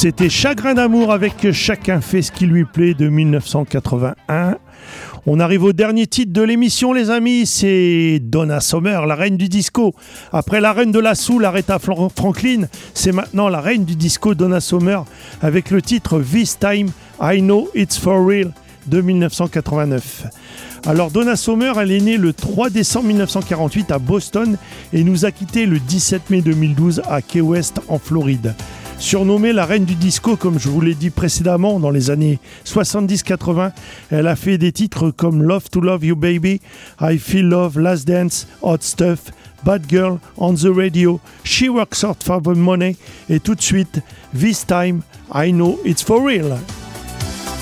C'était Chagrin d'amour avec Chacun fait ce qui lui plaît de 1981. On arrive au dernier titre de l'émission, les amis, c'est Donna Summer, la reine du disco. Après la reine de la soul, Aretha Franklin, c'est maintenant la reine du disco, Donna Summer, avec le titre This Time, I Know It's For Real de 1989. Alors Donna Summer, elle est née le 3 décembre 1948 à Boston et nous a quitté le 17 mai 2012 à Key West en Floride. Surnommée la reine du disco, comme je vous l'ai dit précédemment, dans les années 70-80, elle a fait des titres comme Love to Love You Baby, I Feel Love, Last Dance, Hot Stuff, Bad Girl, On the Radio, She Works Hard for the Money et tout de suite, This Time, I Know It's For Real.